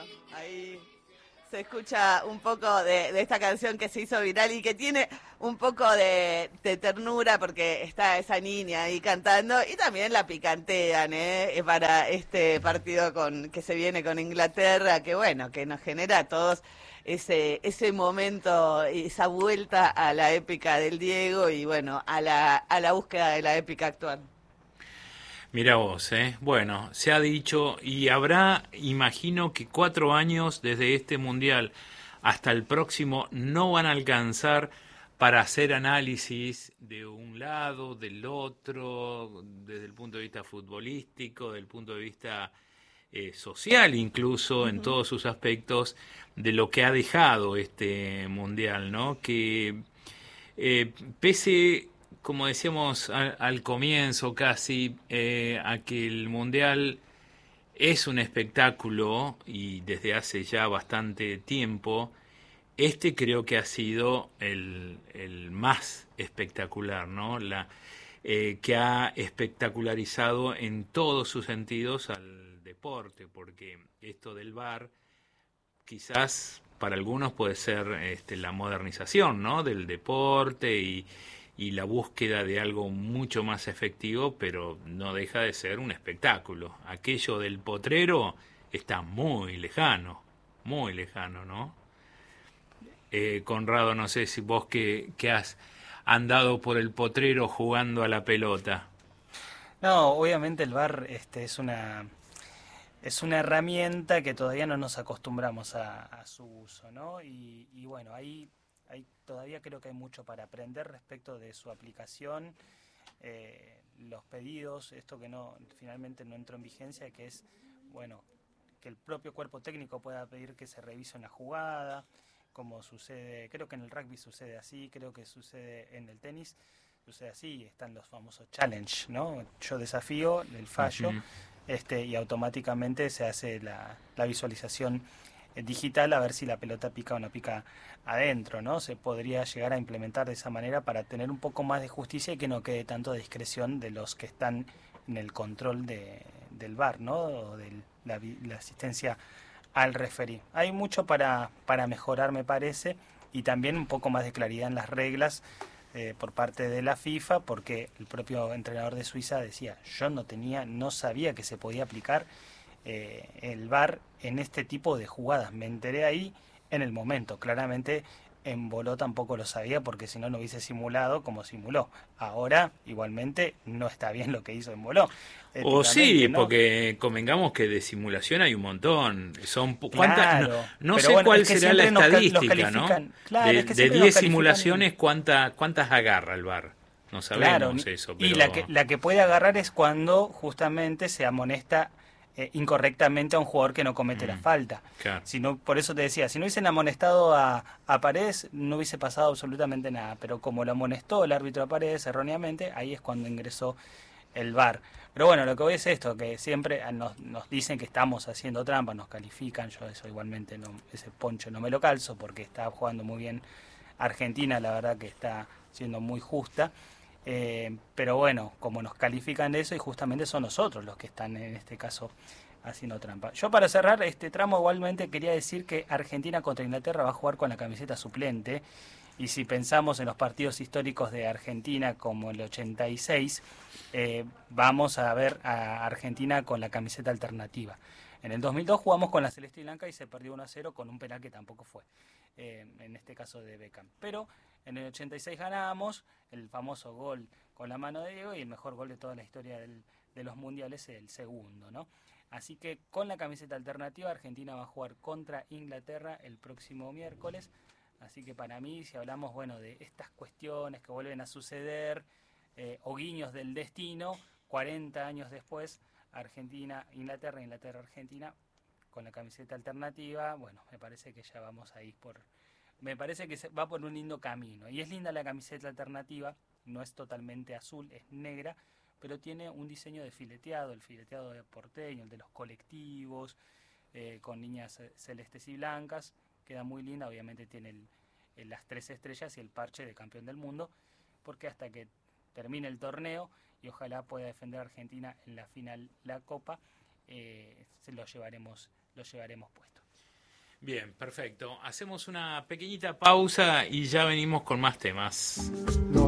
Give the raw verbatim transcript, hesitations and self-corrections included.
ahí se escucha un poco de, de esta canción que se hizo viral y que tiene un poco de, de ternura porque está esa niña ahí cantando y también la picantean, ¿eh? Para este partido con que se viene con Inglaterra, que bueno, que nos genera a todos ese ese momento, esa vuelta a la épica del Diego y bueno, a la, a la búsqueda de la épica actual. Mira vos, ¿eh? Bueno, se ha dicho y habrá, imagino que cuatro años desde este mundial hasta el próximo no van a alcanzar para hacer análisis de un lado, del otro, desde el punto de vista futbolístico, del punto de vista eh, social incluso, en Ujú. todos sus aspectos, de lo que ha dejado este mundial, ¿no? Que eh, pese, como decíamos al, al comienzo casi, eh, a que el Mundial es un espectáculo y desde hace ya bastante tiempo, este creo que ha sido el, el más espectacular, ¿no? La, eh, que ha espectacularizado en todos sus sentidos al deporte, porque esto del V A R quizás para algunos puede ser este, la modernización, ¿no? Del deporte y, y la búsqueda de algo mucho más efectivo, pero no deja de ser un espectáculo. Aquello del potrero está muy lejano, muy lejano, ¿no? Eh, Conrado, no sé si vos que, que has andado por el potrero jugando a la pelota. No, obviamente el V A R este, es una, es una herramienta que todavía no nos acostumbramos a, a su uso, ¿no? Y, y bueno, ahí, ahí todavía creo que hay mucho para aprender respecto de su aplicación, eh, los pedidos, esto que no finalmente no entró en vigencia, que es, bueno, que el propio cuerpo técnico pueda pedir que se revise una jugada, como sucede, creo que en el rugby sucede así, creo que sucede en el tenis, sucede así, están los famosos challenge, ¿no? Yo desafío el fallo, Ujú. este, y automáticamente se hace la, la visualización eh, digital a ver si la pelota pica o no pica adentro, ¿no? Se podría llegar a implementar de esa manera para tener un poco más de justicia y que no quede tanto de discreción de los que están en el control de, del V A R, ¿no? O de la, la asistencia al referí. Hay mucho para, para mejorar, me parece, y también un poco más de claridad en las reglas eh, por parte de la FIFA, porque el propio entrenador de Suiza decía, yo no tenía, no sabía que se podía aplicar eh, el V A R en este tipo de jugadas. Me enteré ahí en el momento. Claramente en Boló tampoco lo sabía porque si no, no hubiese simulado como simuló. Ahora, igualmente, no está bien lo que hizo en Boló. O sí, Éticamente, ¿no? porque convengamos que de simulación hay un montón. Son pu- cuántas, no, Claro, no pero sé bueno, es cuál que será la siempre nos, cal- los estadística, ¿no? califican, claro, De, es que de siempre nos diez califican, simulaciones, ¿cuánta, ¿cuántas agarra el V A R? No claro, sabemos eso, y la que, pero... la que puede agarrar es cuando justamente se amonesta eh, incorrectamente a un jugador que no comete la mm, falta. claro. Si no, por eso te decía, si no hubiesen amonestado a, a Paredes, no hubiese pasado absolutamente nada, pero como lo amonestó el árbitro a Paredes erróneamente, ahí es cuando ingresó el V A R. Pero bueno, lo que voy es esto, que siempre nos, nos dicen que estamos haciendo trampa, nos califican, yo eso igualmente, no, ese poncho no me lo calzo porque está jugando muy bien Argentina, la verdad que está siendo muy justa. Eh, pero bueno, como nos califican de eso y justamente son nosotros los que están en este caso haciendo trampa. Yo para cerrar este tramo igualmente quería decir que Argentina contra Inglaterra va a jugar con la camiseta suplente y si pensamos en los partidos históricos de Argentina como el ochenta y seis, eh, vamos a ver a Argentina con la camiseta alternativa. En el dos mil dos jugamos con la celeste y blanca y se perdió uno a cero con un penal que tampoco fue, eh, en este caso de Beckham. Pero en el ochenta y seis ganamos, el famoso gol con la mano de Diego y el mejor gol de toda la historia del, de los mundiales, el segundo, ¿no? Así que con la camiseta alternativa Argentina va a jugar contra Inglaterra el próximo miércoles. Así que para mí, si hablamos bueno de estas cuestiones que vuelven a suceder eh, o guiños del destino, cuarenta años después, Argentina, Inglaterra, Inglaterra, Argentina, con la camiseta alternativa, bueno, me parece que ya vamos a ir por... Me parece que se va por un lindo camino. Y es linda la camiseta alternativa, no es totalmente azul, es negra, pero tiene un diseño de fileteado, el fileteado de porteño, el de los colectivos, eh, con líneas celestes y blancas. Queda muy linda, obviamente tiene el, el, las tres estrellas y el parche de campeón del mundo, porque hasta que termine el torneo y ojalá pueda defender a Argentina en la final la Copa, eh, se lo llevaremos, lo llevaremos puesto. Bien, perfecto. Hacemos una pequeñita pausa y ya venimos con más temas.